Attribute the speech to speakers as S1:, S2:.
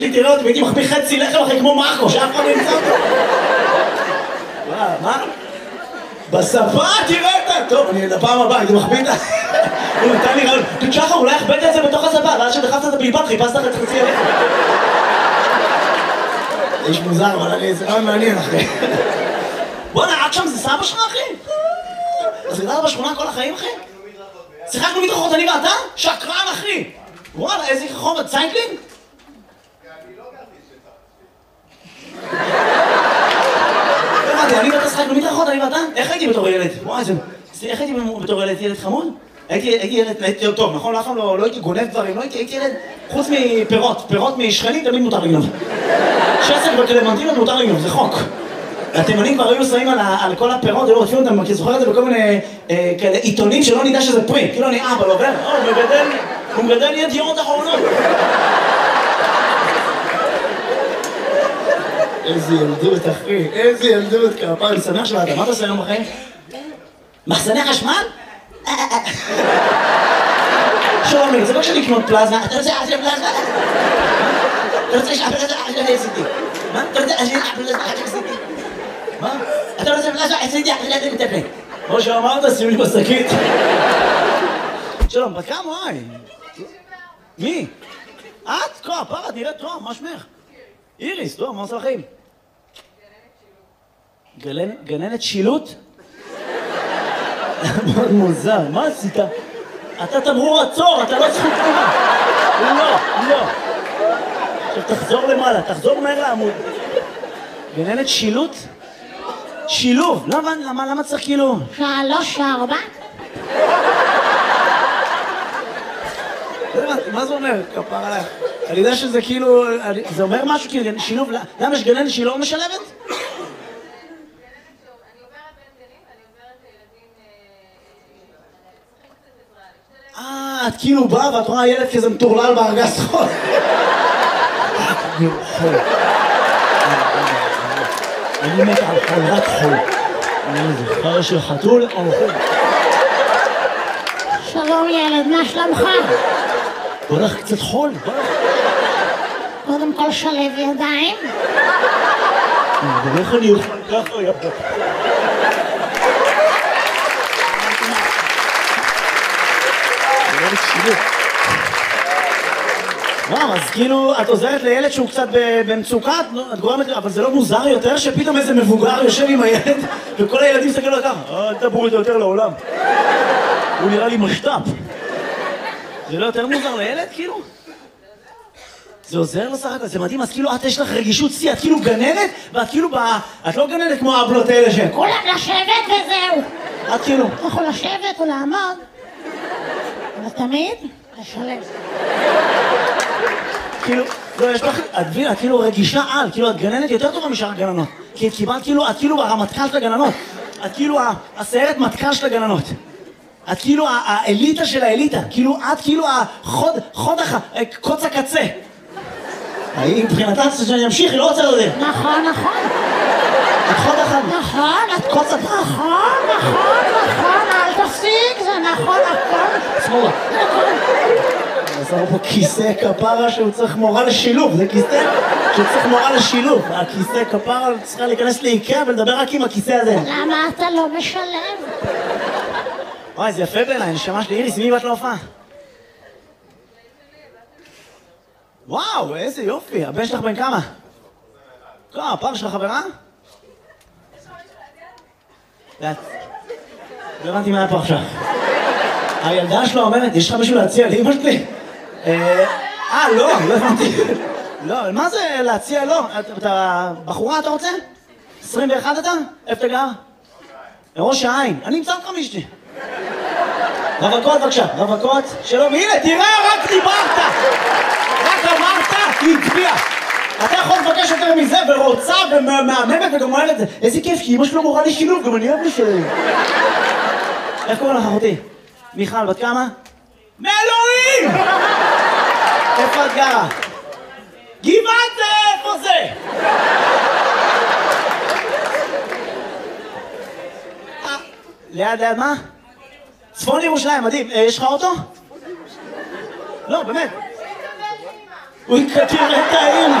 S1: תראה אותי, והייתי מחביא חצי לחם אחרי כמו מרקו, שאף אחד לא ימצא אותו. מה? בשפה תראה אותה! טוב, אני לפעם הבאה, הייתי מחביא את ה... הוא נתן לי רעיון. שחר, אולי הכבדת את זה בתוך השפה, ואז שדחפת את הבלבד, חיפשת לך את חצי הלחם. זה איש מוזר, אבל זה רעיון מעניין, אחי. בוא'נה, עד שם זה סבא שלך, אחי? אז גדלת בשכונה כל החיים, אחי? שיחקנו מדרכות, אני ואתה? שקרן, אחי! וואלה, איזה חומר, ציינקלינג? אני ואתה שחקנו מדרכות, אני ואתה? איך הייתי בתור ילד? וואי, איך הייתי בתור ילד? ילד חמוד? הייתי ילד טוב, נכון? אף פעם לא הייתי גונב דברים, לא הייתי ילד... חוץ מפירות, פירות משכנים תמיד מותר לגנוב. שסק בקלמנטינות מותר לגנוב, זה חוק. התימנים כבר היו שמים על כל הפירות, היו רודפים אותם, כי זוכר את זה בכל מיני כאלה עיתונים שלא נדע שזה פרי. כאילו אני אבל עובר, הוא מגדל ידיעות אחרונות. איזה ילדות, אחי, איזה ילדות, כפר, אני שמח שבאת, מה אתה עושה היום בחיים? מחסני חשמל? שלומי, זה לא כשאני לקנות פלזמה, אתה רוצה לעשות פלזמה? אתה רוצה לשאפל את זה? אני עשיתי. מה? אתה רוצה עשיתי? מה? אתה רוצה פלזמה? עשיתי, אני מטפל. כמו שאמרת, שים לי בשקית. שלום, בת כמה, וואי? מי? את? כפר, את נראית טוב, מה שמך? איריס, טוב, מה עושה לכם? גננת שילוט? מאוד מוזר, מה עשית? אתה תמרור עצור, אתה לא זכות תנועה. לא. עכשיו תחזור למעלה, תחזור מהר לעמוד. גננת שילוט? שילוב, למה צריך כאילו?
S2: 3, 4.
S1: מה זה אומר? כפר עליך. אני יודע שזה כאילו, זה אומר משהו כאילו, שילוב, למה יש גננת שהיא לא משלבת?
S2: אני עוברת בין גנים, אני עוברת לילדים,
S1: את כאילו באה ואת רואה ילד כזה מטורלל בארגז חול. אני מת על חול, רק חול. אני זוכר של חתול או חול.
S2: שלום ילד, מה שלומך?
S1: בוא לך קצת חול, בוא לך.
S2: קודם כל שלב ידיים.
S1: ואיך אני אוכל ככה, יפה. וואו, אז כאילו, את עוזרת לילד שהוא קצת במצוקה, את גורמת, אבל זה לא מוזר יותר שפתאום איזה מבוגר יושב עם הילד וכל הילדים מסתכלים לו ככה, אל תבואו איתו יותר לעולם. הוא נראה לי משת"פ. זה לא יותר מוזר לילד, כאילו? זה עוזר לו סך הכל, זה מדהים, אז כאילו את יש לך רגישות שיא, את כאילו גננת, ואת כאילו את לא גננת כמו האבלות האלה שהן.
S2: כולם לשבת וזהו.
S1: את כאילו.
S2: אתה יכול לשבת או לעמוד, אבל תמיד לשלב.
S1: כאילו, לא, יש לך, את כאילו רגישה על, כאילו את גננת יותר טובה משאר הגננות. כי את קיבלת כאילו, את כאילו הרמטכ"ל של הגננות. את כאילו הסיירת מטכ"ל של הגננות. את כאילו האליטה של האליטה. כאילו, את כאילו קוץ הקצה. היא מבחינתה שאני אמשיך, היא לא רוצה לדעת.
S2: נכון.
S1: את חוד אחד.
S2: נכון, את קוץ הקצה. נכון, אל תפסיק, זה נכון, הכל.
S1: שמאלה. עזר פה כיסא כפרה שהוא צריך מורה לשילוב, זה כיסא שצריך מורה לשילוב. הכיסא כפרה צריכה להיכנס לאיקאה ולדבר רק עם הכיסא הזה.
S2: למה אתה לא משלם?
S1: וואי, זה יפה בעיניי, נשמה שלי. איריס, מי באת להופעה? וואו, איזה יופי. הבן שלך בן כמה? הפעם שלך חברה? לא הבנתי מה היה פה עכשיו. הילדה שלו אומרת, יש לך משהו להציע לאמא שלי? לא הבנתי. לא, מה זה להציע? לא. אתה בחורה, אתה רוצה? 21 אתה? איפה אתה גר? ראש העין. אני אמצא אותך מאשתי. רווקות בבקשה, רווקות. שלום, הנה, תראה, רק דיברת! רק אמרת, היא הצביעה. אתה יכול לבקש יותר מזה, ורוצה, ומהממת, וגם אוהב את זה. איזה כיף, כי אמא שלו מורה לי שילוב, גם אני אוהב לשלם. איך קוראים לך, אחותי? מיכל, בת כמה? מאלוהים! איפה את גרה? גבעת זה, איפה זה? ליד מה? צפון ירושלים, מדהים. יש לך אוטו? לא, באמת. הוא תראה את האמא.